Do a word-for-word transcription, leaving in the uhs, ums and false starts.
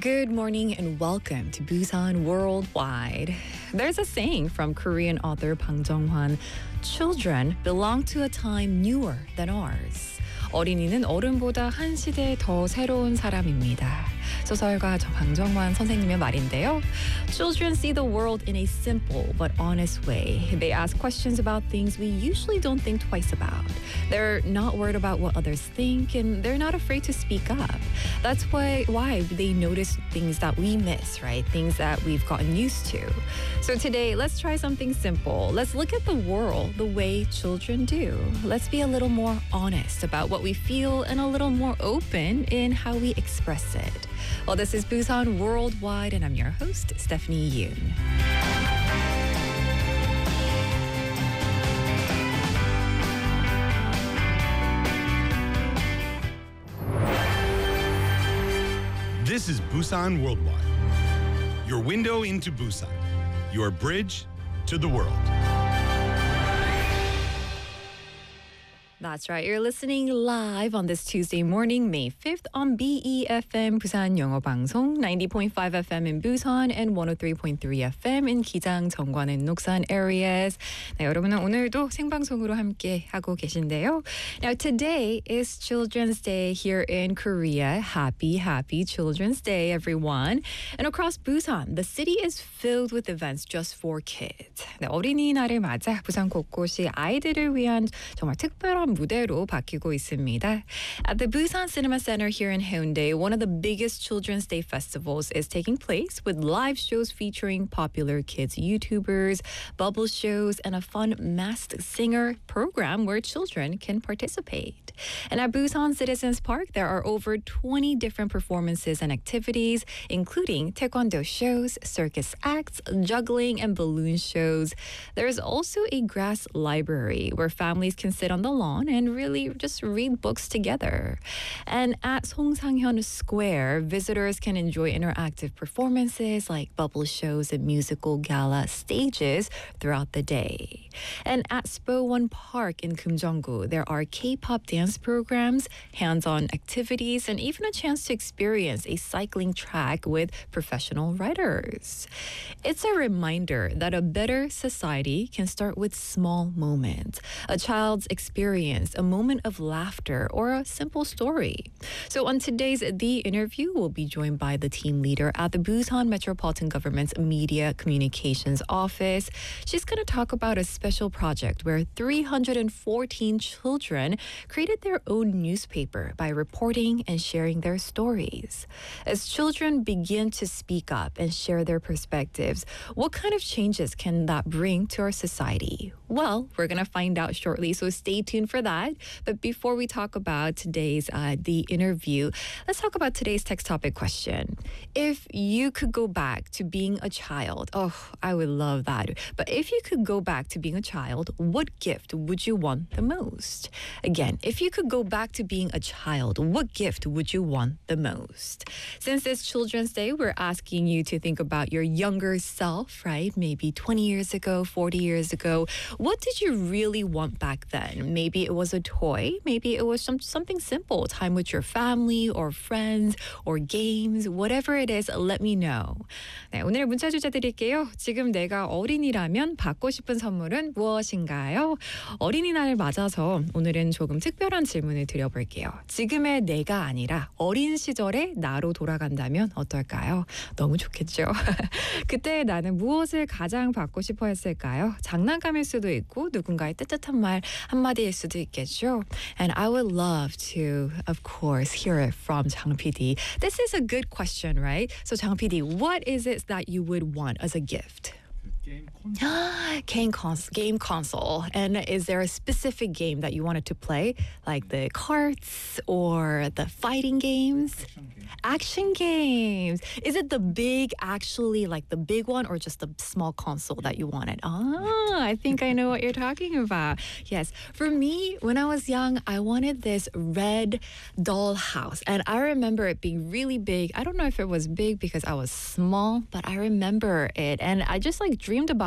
Good morning and welcome to Busan Worldwide. There's a saying from Korean author Bang Jong-hwan, children belong to a time newer than ours. 어린이는 어른보다 한 시대 더 새로운 사람입니다. 소설가 방정환 선생님의 말인데요. Children see the world in a simple but honest way. They ask questions about things we usually don't think twice about. They're not worried about what others think, and they're not afraid to speak up. That's why, why they notice things that we miss, right? Things that we've gotten used to. So today, let's try something simple. Let's look at the world the way children do. Let's be a little more honest about what we feel and a little more open in how we express it. Well, this is Busan Worldwide, and I'm your host, Stephanie Yoon. This is Busan Worldwide, your window into Busan, your bridge to the world. That's right. You're listening live on this Tuesday morning, May fifth on B E F M 부산 영어 방송 ninety point five F M in Busan and one oh three point three F M in 기장, 정관, and Noksan areas. 네, 여러분은 오늘도 생방송으로 함께 하고 계신데요. Now, today is Children's Day here in Korea. Happy, happy Children's Day, everyone. And across Busan, the city is filled with events just for kids. 네, 어린이날을 맞아 부산 곳곳이 아이들을 위한 정말 특별한 무대로 바뀌고 있습니다. At the Busan Cinema Center here in Haeundae, one of the biggest Children's Day festivals is taking place with live shows featuring popular kids YouTubers, bubble shows, and a fun masked singer program where children can participate. And at Busan Citizens Park, there are over twenty different performances and activities, including taekwondo shows, circus acts, juggling, and balloon shows. There's also a grass library where families can sit on the lawn and really just read books together. And at Songsanghyeon Square, visitors can enjoy interactive performances like bubble shows and musical gala stages throughout the day. And at Spowon Park in Kumjonggu, there are K-pop dance programs, hands-on activities, and even a chance to experience a cycling track with professional riders. It's a reminder that a better society can start with small moments. A child's experience, a moment of laughter, or a simple story. So on today's The Interview, we'll be joined by the team leader at the Busan Metropolitan Government's Media Communications Office. She's going to talk about a special project where three hundred fourteen children created their own newspaper by reporting and sharing their stories. As children begin to speak up and share their perspectives, what kind of changes can that bring to our society? Well, we're going to find out shortly, so stay tuned for that. But before we talk about today's uh, The Interview, let's talk about today's text topic question. If you could go back to being a child, oh, I would love that. But if you could go back to being a child, what gift would you want the most? Again, if you could go back to being a child, what gift would you want the most? Since it's Children's Day, we're asking you to think about your younger self, right? Maybe twenty years ago, forty years ago. What did you really want back then? Maybe it was a toy. Maybe it was some, something simple, time with your family or friends or games. Whatever it is, let me know. 네, 오늘의 문자 주제 드릴게요. 지금 내가 어린이라면 받고 싶은 선물은 무엇인가요? 어린이날을 맞아서 오늘은 조금 특별한 질문을 드려볼게요. 지금의 내가 아니라 어린 시절의 나로 돌아간다면 어떨까요? 너무 좋겠죠? 그때 나는 무엇을 가장 받고 싶어 했을까요? 장난감일 수도 있고 누군가의 뜨뜻한 말 한마디일 수도 있겠죠. And I would love to, of course, hear it from Jang P D. This is a good question, right? So Jang P D, what is it that you would want as a gift? Game console. game console. Game console. And is there a specific game that you wanted to play? Like the cards or the fighting games? Action game. Action games. Is it the big, actually, like the big one, or just the small console that you wanted? Ah, I think I know what you're talking about. Yes. For me, when I was young, I wanted this red doll house. And I remember it being really big. I don't know if it was big because I was small, but I remember it. And I just like dreamed about